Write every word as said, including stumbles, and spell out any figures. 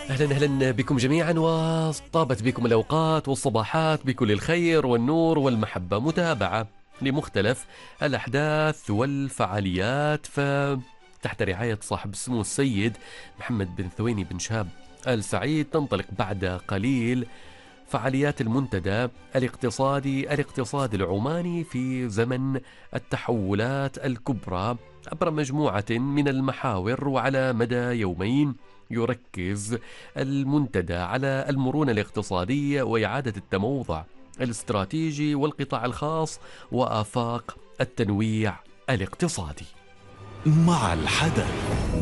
أهلا أهلا بكم جميعا، وطابت بكم الأوقات والصباحات بكل الخير والنور والمحبة. متابعة لمختلف الأحداث والفعاليات ف تحت رعاية صاحب السمو السيد محمد بن ثويني بن شهاب آل سعيد. تنطلق بعد قليل فعاليات المنتدى الاقتصادي الاقتصاد العماني في زمن التحولات الكبرى عبر مجموعة من المحاور، وعلى مدى يومين يركز المنتدى على المرونة الاقتصادية وإعادة التموضع الاستراتيجي والقطاع الخاص وآفاق التنويع الاقتصادي. مع الحدث.